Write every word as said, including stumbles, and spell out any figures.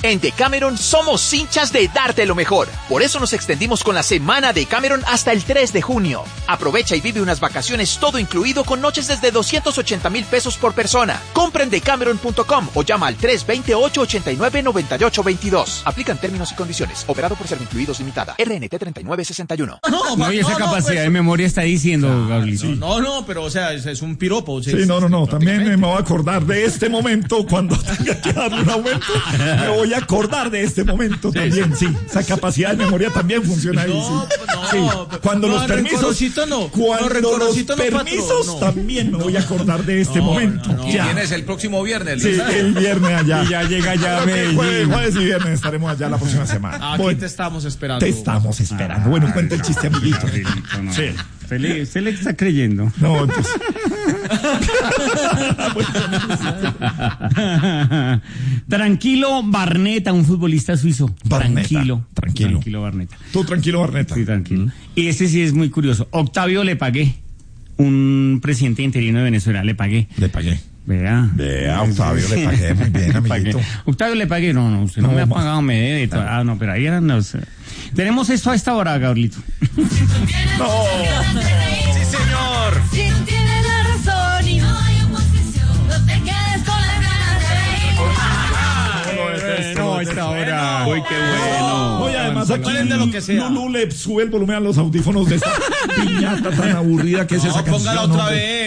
En Decameron somos hinchas de darte lo mejor. Por eso nos extendimos con la semana Decameron hasta el tres de junio. Aprovecha y vive unas vacaciones todo incluido con noches desde doscientos ochenta mil pesos por persona. Compra en decameron punto com o llama al tres dos ocho, ocho nueve, nueve ocho dos dos. Aplican términos y condiciones. Operado por Servincluidos Limitada. R N T treinta y nueve sesenta y uno. No, no, y esa no, capacidad no, pues, de memoria está diciendo, Gabriel. Sí. No, no, pero o sea, es, es un piropo. Sí, no, no, no. También me voy a acordar de este momento cuando tenga que darle un aumento. Me voy a acordar de este momento sí, también, sí. Esa capacidad de memoria también funciona ahí. No, sí. no, sí. Cuando no, los permisos, no. cuando no, los no, permisos no, también me voy a acordar de este no, momento. No, no. Ya. ¿Quién es el próximo viernes? Sí, el viernes allá. Y ya llega ya Medellín. Jueves, jueves y viernes estaremos allá la próxima semana. Aquí bueno, te estamos esperando. Te estamos esperando. Ah, bueno, cuenta el chiste, amiguito. No, no. Sí. ¿Usted le, usted le está creyendo? No, entonces... Tranquilo Barneta, un futbolista suizo. Barneta, tranquilo, tranquilo. Tranquilo Barneta. Tú tranquilo Barneta. Sí, tranquilo. ¿Mm? Y este sí es muy curioso. Octavio Le Pagué, un presidente interino de Venezuela, le pagué. Le pagué. Vea. Vea, Octavio le pagué muy bien, amiguito. Octavio le pagué, no, no, usted no, no me ha pagado, me debe. Ah, no, pero ahí eran los... Tenemos esto a esta hora, Gabrielito. No. Sí, señor. Si tienes la razón y no hay oposición, no te quedes con la ganas de No, a esta hora. Uy, qué bueno. Oye, además aquí de lo que sea. Lulú le sube el volumen a los audífonos de esta piñata tan aburrida que es no, esa canción. Póngala otra vez.